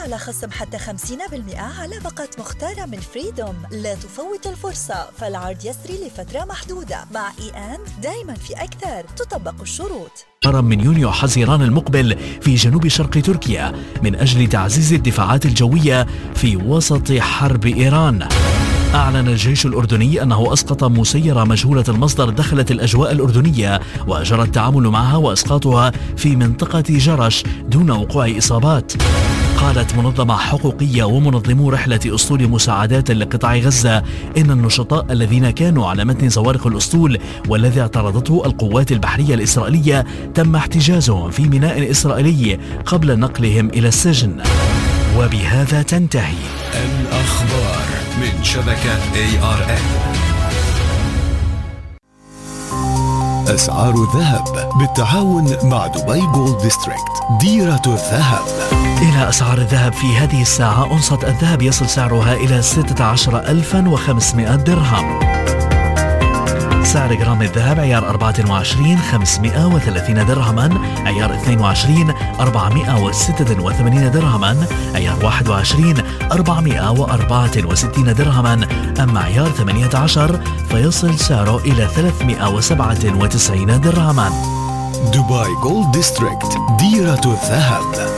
على خصم حتى 50% على باقة مختارة من فريدوم. لا تفوت الفرصة، فالعرض يسري لفترة محدودة. مع دايما في أكثر، تطبق الشروط. من يونيو حزيران المقبل في جنوب شرق تركيا من أجل تعزيز الدفاعات الجوية في وسط حرب إيران. أعلن الجيش الأردني أنه أسقط مسيرة مجهولة المصدر دخلت الأجواء الأردنية وجرى التعامل معها وإسقاطها في منطقة جرش دون وقوع إصابات. قالت منظمة حقوقية ومنظمو رحلة أسطول مساعدات لقطاع غزة إن النشطاء الذين كانوا على متن زوارق الأسطول والذي اعترضته القوات البحرية الإسرائيلية تم احتجازهم في ميناء إسرائيلي قبل نقلهم إلى السجن. وبهذا تنتهي الأخبار من شبكة ARN. أسعار الذهب بالتعاون مع دبي جولد ديستريكت، ديرة الذهب. إلى أسعار الذهب في هذه الساعة. أونصة الذهب يصل سعرها إلى 16,500 درهم. سعر جرام الذهب عيار 24 530 درهما، عيار 22 486 درهما، عيار 21 464 درهما. أما عيار 18 فيصل سعره إلى 397 درهما. دبي جولد ديستريكت، ديرة الذهب.